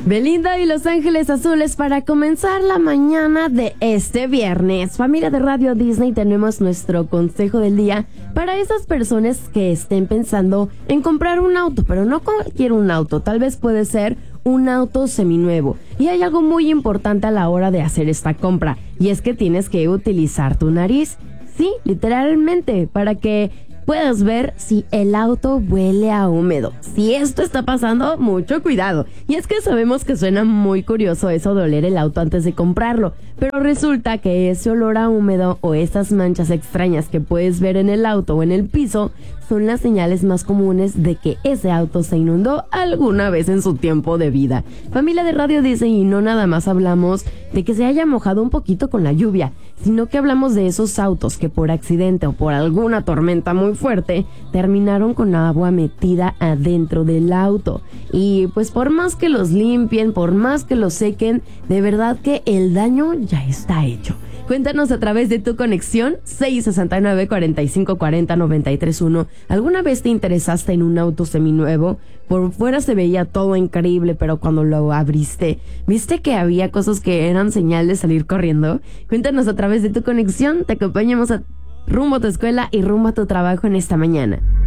Belinda y Los Ángeles Azules para comenzar la mañana de este viernes. Familia de Radio Disney, tenemos nuestro consejo del día para esas personas que estén pensando en comprar un auto, pero no cualquier un auto, tal vez puede ser un auto seminuevo. Y hay algo muy importante a la hora de hacer esta compra, y es que tienes que utilizar tu nariz. Sí, literalmente, para que puedes ver si el auto huele a húmedo. Si esto está pasando, mucho cuidado. Y es que sabemos que suena muy curioso eso de oler el auto antes de comprarlo, pero resulta que ese olor a húmedo o esas manchas extrañas que puedes ver en el auto o en el piso son las señales más comunes de que ese auto se inundó alguna vez en su tiempo de vida. Familia de Radio Disney, y no nada más hablamos de que se haya mojado un poquito con la lluvia, sino que hablamos de esos autos que por accidente o por alguna tormenta muy fuerte terminaron con agua metida adentro del auto. Y pues por más que los limpien, por más que los sequen, de verdad que el daño ya está hecho. Cuéntanos a través de tu conexión 669-4540-931. ¿Alguna vez te interesaste en un auto seminuevo? Por fuera se veía todo increíble, pero cuando lo abriste, ¿viste que había cosas que eran señal de salir corriendo? Cuéntanos a través de tu conexión. Te acompañamos rumbo a tu escuela y rumbo a tu trabajo en esta mañana.